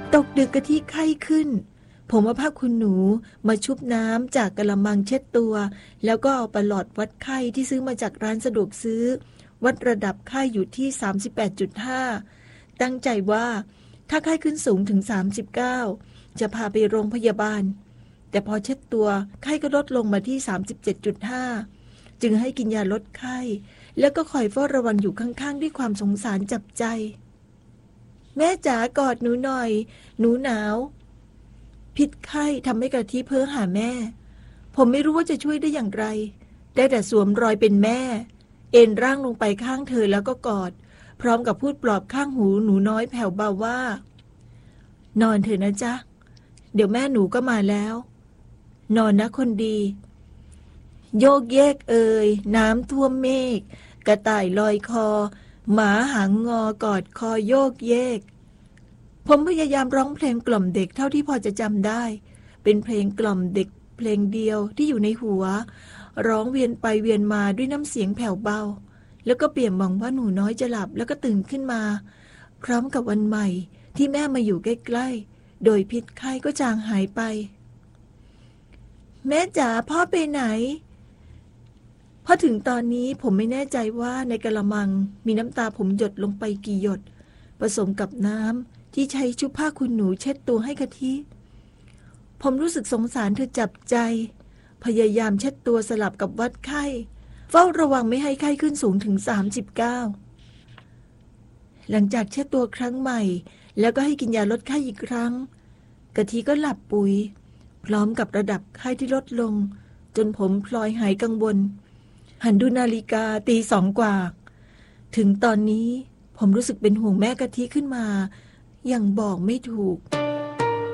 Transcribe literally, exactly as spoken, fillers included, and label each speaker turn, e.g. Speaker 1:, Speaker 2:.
Speaker 1: ตกดึกกะทิไข้ขึ้นผมเอาผ้าคุณหนูมาชุบน้ำจากกะละมังเช็ดตัวแล้วก็เอาประหลอดวัดไข้ที่ซื้อมาจากร้านสะดวกซื้อวัดระดับไข้อยู่ที่ สามสิบแปดจุดห้า ตั้งใจว่าถ้าไข้ขึ้นสูงถึงสามสิบเก้าจะพาไปโรงพยาบาลแต่พอเช็ดตัวไข้ก็ลดลงมาที่ สามสิบเจ็ดจุดห้า จึงให้กินยาลดไข้แล้วก็คอยเฝ้าระวังอยู่ข้างๆด้วยความสงสารจับใจแม่จ๋ากอดหนูหน่อยหนูหนาวพิษไข้ทำให้กะทิเพ้อหาแม่ผมไม่รู้ว่าจะช่วยได้อย่างไรได้แต่สวมรอยเป็นแม่เอนร่างลงไปข้างเธอแล้วก็กอดพร้อมกับพูดปลอบข้างหูหนูน้อยแผ่วเบาว่านอนเถอะนะจ๊ะเดี๋ยวแม่หนูก็มาแล้วนอนนะคนดีโยกเยกเอ่ยน้ำท่วมเมฆกระต่ายลอยคอหมาหางงอกอดคอโยกเยกผมพยายามร้องเพลงกล่อมเด็กเท่าที่พอจะจำได้เป็นเพลงกล่อมเด็กเพลงเดียวที่อยู่ในหัวร้องเวียนไปเวียนมาด้วยน้ำเสียงแผ่วเบาแล้วก็เปี่ยมหวังว่าหนูน้อยจะหลับแล้วก็ตื่นขึ้นมาพร้อมกับวันใหม่ที่แม่มาอยู่ใกล้ๆโดยพิษไข้ก็จางหายไปแม่จ๋าพ่อไปไหนพอถึงตอนนี้ผมไม่แน่ใจว่าในกะละมังมีน้ำตาผมหยดลงไปกี่หยดผสมกับน้ำที่ใช้ชุบผ้าคุณหนูเช็ดตัวให้กะทิผมรู้สึกสงสารเธอจับใจพยายามเช็ดตัวสลับกับวัดไข้เฝ้าระวังไม่ให้ไข้ขึ้นสูงถึงสามสิบเก้าหลังจากเช็ดตัวครั้งใหม่แล้วก็ให้กินยาลดไข้อีกครั้งกะทิก็หลับปุ๋ยพร้อมกับระดับไข้ที่ลดลงจนผมพลอยหายกังวลหันดูนาฬิกาตีสองกว่าถึงตอนนี้ผมรู้สึกเป็นห่วงแม่กะทิขึ้นมาอย่างบอกไม่ถูก